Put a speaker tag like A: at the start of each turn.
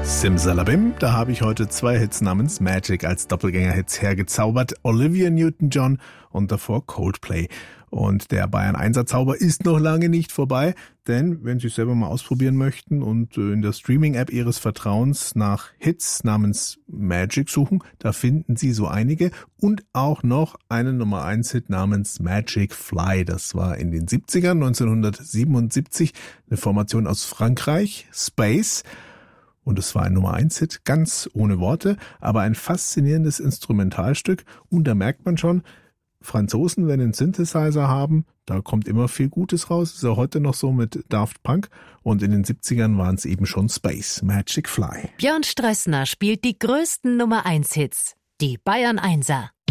A: Simsalabim, da habe ich heute 2 Hits namens Magic als Doppelgänger-Hits hergezaubert. Olivia Newton-John und davor Coldplay. Und der Bayern-1er-Zauber ist noch lange nicht vorbei, denn wenn Sie es selber mal ausprobieren möchten und in der Streaming-App Ihres Vertrauens nach Hits namens Magic suchen, da finden Sie so einige und auch noch einen Nummer-1-Hit namens Magic Fly. Das war in den 70ern, 1977, eine Formation aus Frankreich, Space. Und es war ein Nummer-1-Hit, ganz ohne Worte, aber ein faszinierendes Instrumentalstück. Und da merkt man schon, Franzosen, wenn einen Synthesizer haben, da kommt immer viel Gutes raus. Ist ja heute noch so mit Daft Punk. Und in den 70ern waren es eben schon Space, Magic Fly.
B: Björn Strössner spielt die größten Nummer-1-Hits, die Bayern 1er.